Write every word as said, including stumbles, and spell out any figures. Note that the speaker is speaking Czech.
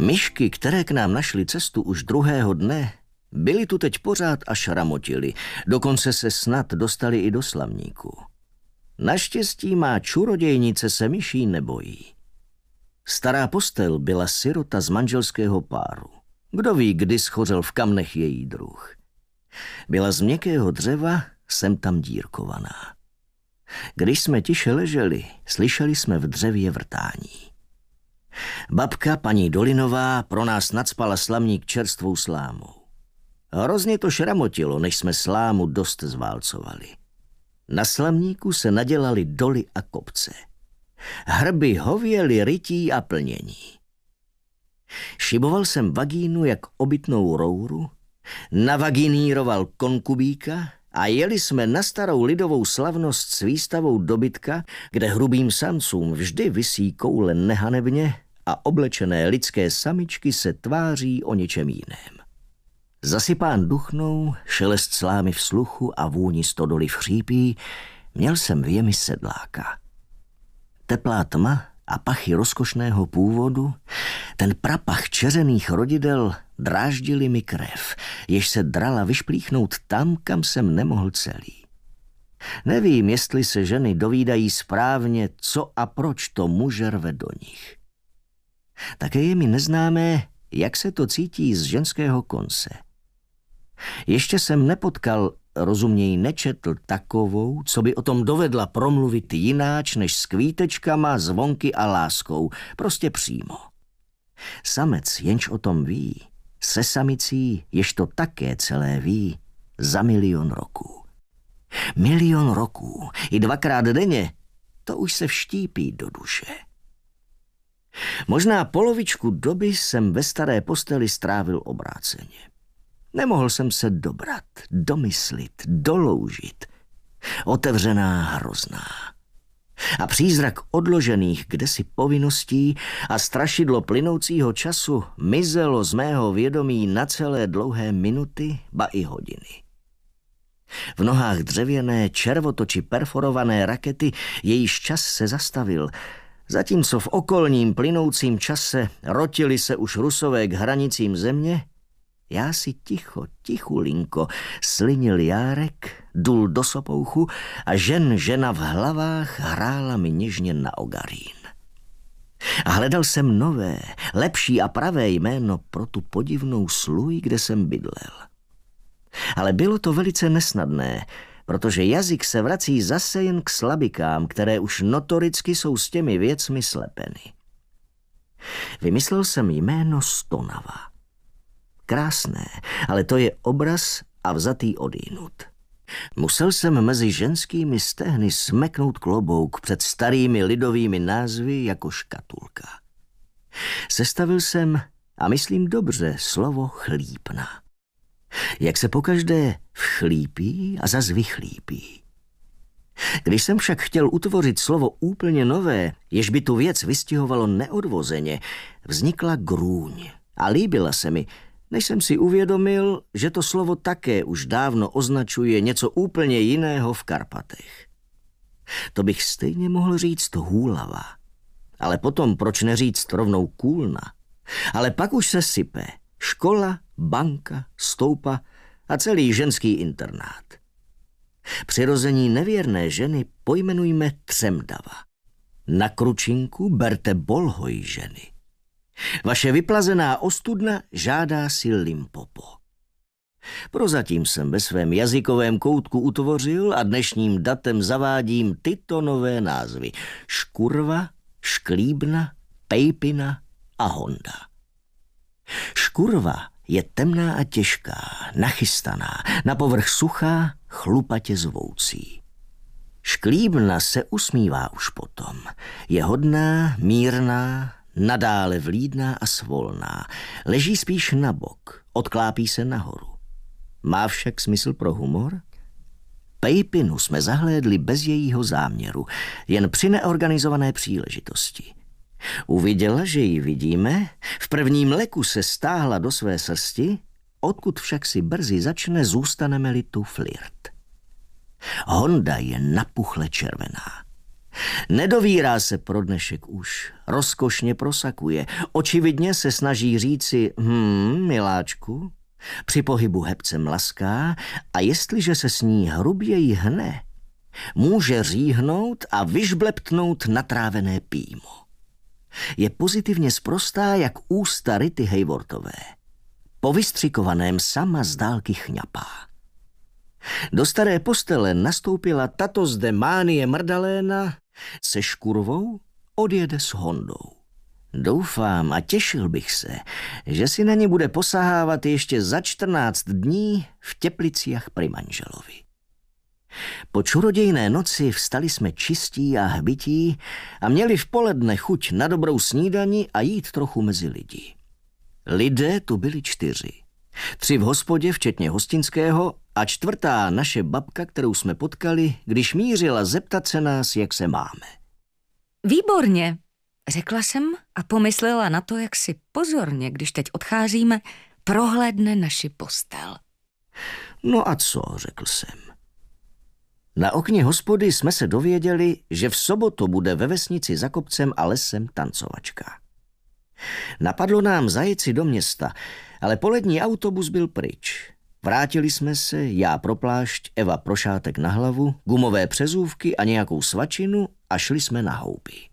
Myšky, které k nám našly cestu už druhého dne, byly tu teď pořád a šramotily, dokonce se snad dostali i do slamníku. Naštěstí má čurodějnice se myší nebojí. Stará postel byla sirota z manželského páru. Kdo ví, kdy schořel v kamnech její druh. Byla z měkkého dřeva, sem tam dírkovaná. Když jsme tiše leželi, slyšeli jsme v dřevě vrtání. Babka, paní Dolinová, pro nás nacpala slamník čerstvou slámou. Hrozně to šramotilo, než jsme slámu dost zválcovali. Na slamníku se nadělali doly a kopce. Hrby hověly rytí a plnění. Šiboval jsem vagínu jak obytnou rouru, navaginíroval konkubíka a jeli jsme na starou lidovou slavnost s výstavou dobytka, kde hrubým samcům vždy visí koule nehanebně a oblečené lidské samičky se tváří o něčem jiném. Zasypán duchnou, šelest slámy v sluchu a vůni stodoly v chřípí, měl jsem věmy sedláka. Teplá tma a pachy rozkošného původu, ten prapach čeřených rodidel dráždili mi krev, jež se drala vyšplíchnout tam, kam jsem nemohl celý. Nevím, jestli se ženy dovídají správně, co a proč to muže rve do nich. Také je mi neznámé, jak se to cítí z ženského konce. Ještě jsem nepotkal, rozuměj nečetl takovou, co by o tom dovedla promluvit jináč než s kvítečkama, zvonky a láskou, prostě přímo. Samec, jenž o tom ví, se samicí, jež to také celé ví, za milion roků. Milion roků, i dvakrát denně, to už se vštípí do duše. Možná polovičku doby jsem ve staré posteli strávil obráceně. Nemohl jsem se dobrat, domyslit, doloužit. Otevřená hrozná. A přízrak odložených kdesi povinností a strašidlo plynoucího času mizelo z mého vědomí na celé dlouhé minuty, ba i hodiny. V nohách dřevěné, červotoči perforované rakety, jejíž čas se zastavil, zatímco v okolním plynoucím čase rotili se už Rusové k hranicím země, já si ticho, tichulinko slinil járek, dul do sopouchu a žen žena v hlavách hrála mi něžně na ogarín. A hledal jsem nové, lepší a pravé jméno pro tu podivnou sluj, kde jsem bydlel. Ale bylo to velice nesnadné, protože jazyk se vrací zase jen k slabikám, které už notoricky jsou s těmi věcmi slepeny. Vymyslel jsem jméno Stonava. Krásné, ale to je obraz a vzatý odjinud. Musel jsem mezi ženskými stehny smeknout klobouk před starými lidovými názvy jako škatulka. Sestavil jsem, a myslím dobře, slovo chlípna. Jak se pokaždé vchlípí a zas vychlípí. Když jsem však chtěl utvořit slovo úplně nové, jež by tu věc vystihovalo neodvozeně, vznikla grůň a líbila se mi, než jsem si uvědomil, že to slovo také už dávno označuje něco úplně jiného v Karpatech. To bych stejně mohl říct hůlava. Ale potom proč neříct rovnou kůlna? Ale pak už se sype škola, banka, stoupa a celý ženský internát. Přirození nevěrné ženy pojmenujme Třemdava. Na kručinku berte bolhoj ženy. Vaše vyplazená ostudna žádá si Limpopo. Prozatím jsem ve svém jazykovém koutku utvořil a dnešním datem zavádím tyto nové názvy. Škurva, Šklíbna, Pejpina a Honda. Škurva je temná a těžká, nachystaná, na povrch suchá, chlupatě zvoucí. Šklíbna se usmívá už potom. Je hodná, mírná, nadále vlídná a svolná. Leží spíš na bok, odklápí se nahoru. Má však smysl pro humor? Pejpinu jsme zahlédli bez jejího záměru, jen při neorganizované příležitosti. Uviděla, že ji vidíme, v prvním leku se stáhla do své srsti, odkud však si brzy začne, zůstaneme-li tu flirt. Honda je napuchle červená. Nedovírá se pro dnešek už, rozkošně prosakuje. Očividně se snaží říci, hm, miláčku, při pohybu hebcem laská a jestliže se s ní hruběji hne, může říhnout a vyžbleptnout natrávené pímo. Je pozitivně sprostá jak ústa Rity Hayworthové. Po vystřikovaném sama z dálky chňapá. Do staré postele nastoupila tato zde Mánie Mrdaléna, se škurvou odjede s Hondou. Doufám a těšil bych se, že si na ně bude posahávat ještě za čtrnáct dní v Teplicích pri manželovi. Po čurodějné noci vstali jsme čistí a hbití a měli v poledne chuť na dobrou snídani a jít trochu mezi lidi. Lidé tu byli čtyři. Tři v hospodě, včetně hostinského, a čtvrtá naše babka, kterou jsme potkali, když mířila zeptat se nás, jak se máme. Výborně, řekla jsem a pomyslela na to, jak si pozorně, když teď odcházíme, prohlédne naši postel. No a co, řekl jsem. Na okně hospody jsme se dověděli, že v sobotu bude ve vesnici za kopcem a lesem tancovačka. Napadlo nám zajet si do města, ale polední autobus byl pryč. Vrátili jsme se, já pro plášť, Eva pro šátek na hlavu, gumové přezůvky a nějakou svačinu a šli jsme na houby.